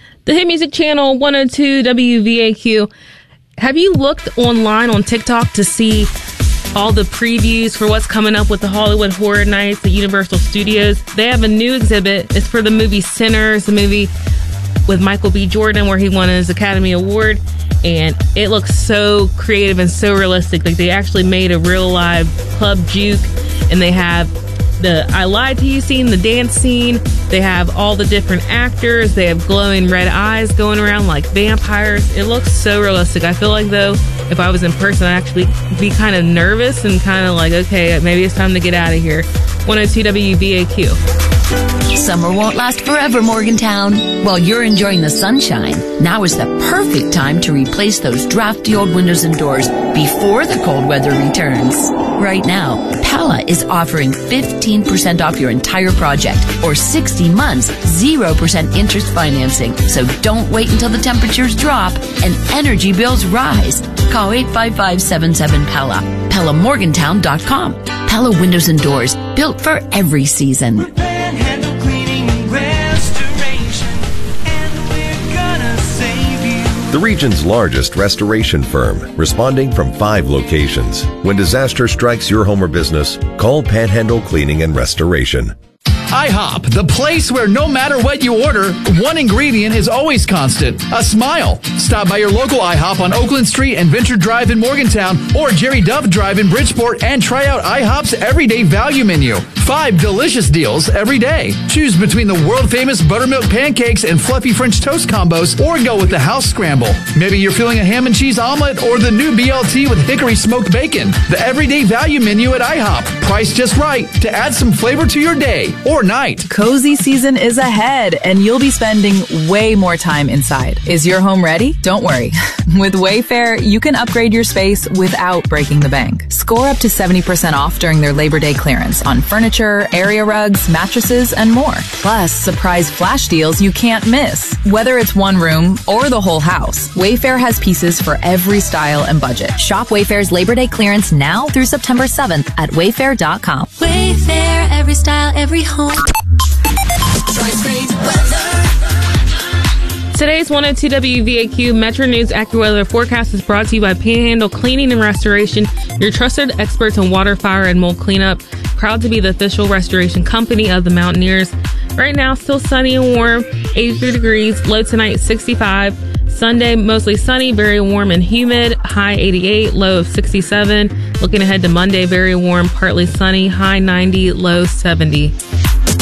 The Hit Music Channel 102 WVAQ. Have you looked online on TikTok to see all the previews for what's coming up with the Hollywood Horror Nights at Universal Studios? They have a new exhibit. It's for the movie Sinners, the movie with Michael B. Jordan where he won his Academy Award. And it looks so creative and so realistic. Like, they actually made a real live club juke, and they have the I Lied to You scene, the dance scene. They have all the different actors. They have glowing red eyes going around like vampires. It looks so realistic. I feel like, though, if I was in person, I'd actually be kind of nervous and kind of like, okay, maybe it's time to get out of here. 102 WVAQ. Summer won't last forever, Morgantown. While you're enjoying the sunshine, now is the perfect time to replace those drafty old windows and doors before the cold weather returns. Right now, Pella is offering 15% off your entire project or 60 months, 0% interest financing. So don't wait until the temperatures drop and energy bills rise. Call 855-77-PELLA. PellaMorgantown.com. Pella Windows and Doors, built for every season. Panhandle Cleaning and Restoration, and we're gonna save you. The region's largest restoration firm, responding from 5 locations. When disaster strikes your home or business, call Panhandle Cleaning and Restoration. IHOP, the place where no matter what you order, one ingredient is always constant: a smile. Stop by your local IHOP on Oakland Street and Venture Drive in Morgantown, or Jerry Dove Drive in Bridgeport, and try out IHOP's everyday value menu. 5 delicious deals every day. Choose between the world-famous buttermilk pancakes and fluffy French toast combos, or go with the house scramble. Maybe you're feeling a ham and cheese omelet or the new BLT with hickory smoked bacon. The everyday value menu at IHOP. Priced just right to add some flavor to your day or night. Cozy season is ahead, and you'll be spending way more time inside. Is your home ready? Don't worry. With Wayfair, you can upgrade your space without breaking the bank. Score up to 70% off during their Labor Day clearance on furniture, area rugs, mattresses, and more. Plus, surprise flash deals you can't miss. Whether it's one room or the whole house, Wayfair has pieces for every style and budget. Shop Wayfair's Labor Day clearance now through September 7th at Wayfair.com. Wayfair, every style, every home. Today's 102 WVAQ Metro News AccuWeather forecast is brought to you by Panhandle Cleaning and Restoration, your trusted experts in water, fire, and mold cleanup. Proud to be the official restoration company of the Mountaineers. Right now, still sunny and warm, 83 degrees, low tonight 65. Sunday, mostly sunny, very warm and humid, high 88, low of 67. Looking ahead to Monday, very warm, partly sunny, high 90, low 70.